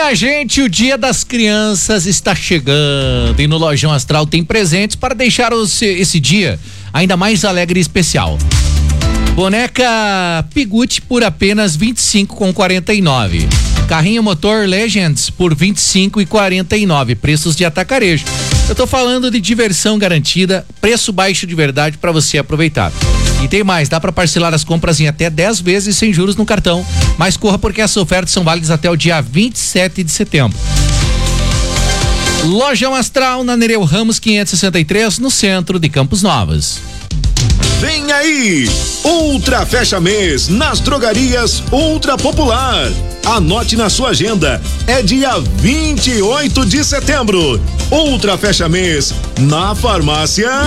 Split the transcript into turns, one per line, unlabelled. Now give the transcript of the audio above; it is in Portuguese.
Minha gente, o Dia das Crianças está chegando e no Lojão Astral tem presentes para deixar esse dia ainda mais alegre e especial. Boneca Piguti por apenas 25,49. Carrinho motor Legends por 25,49. Preços de atacarejo. Eu tô falando de diversão garantida, preço baixo de verdade para você aproveitar. E tem mais, dá para parcelar as compras em até 10 vezes sem juros no cartão. Mas corra porque essas ofertas são válidas até o dia 27 de setembro. Lojão Astral na Nereu Ramos 563, no centro de Campos Novos.
Vem aí, Ultra Fecha Mês nas drogarias Ultra Popular. Anote na sua agenda, é dia 28 de setembro. Ultra Fecha Mês na farmácia